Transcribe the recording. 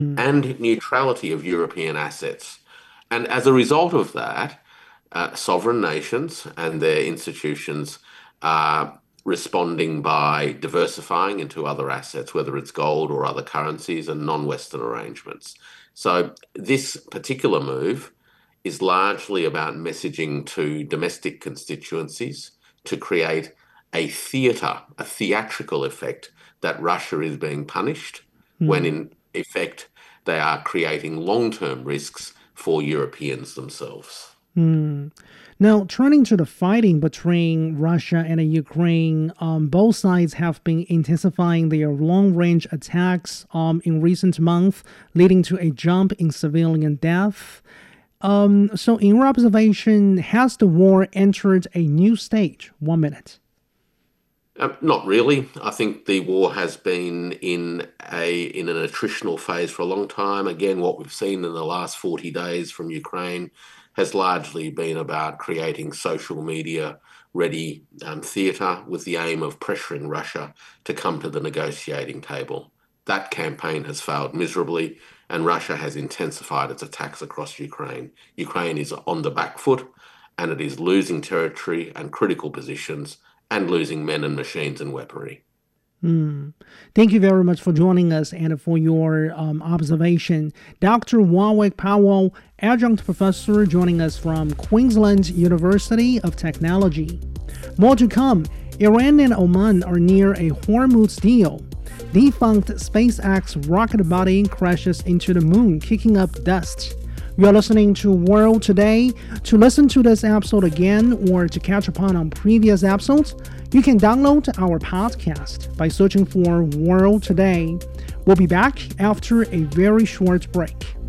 and neutrality of European assets. And as a result of that, sovereign nations and their institutions are responding by diversifying into other assets, whether it's gold or other currencies and non-Western arrangements. So this particular move is largely about messaging to domestic constituencies to create a a theatrical effect that Russia is being punished, when Mm. in effect they are creating long-term risks for Europeans themselves. Mm. Now, turning to the fighting between Russia and the Ukraine, both sides have been intensifying their long-range attacks in recent months, leading to a jump in civilian death. So, in your observation, has the war entered a new stage? 1 minute. Not really. I think the war has been in an attritional phase for a long time. Again, what we've seen in the last 40 days from Ukraine has largely been about creating social media ready theatre with the aim of pressuring Russia to come to the negotiating table. That campaign has failed miserably, and Russia has intensified its attacks across Ukraine. Ukraine is on the back foot, and it is losing territory and critical positions and losing men and machines and weaponry. Thank you very much for joining us and for your observation. Dr. Warwick Powell, adjunct professor, joining us from Queensland University of Technology. More to come. Iran and Oman are near a Hormuz deal. Defunct SpaceX rocket body crashes into the moon, kicking up dust. You are listening to World Today. To listen to this episode again or to catch up on previous episodes, you can download our podcast by searching for World Today. We'll be back after a very short break.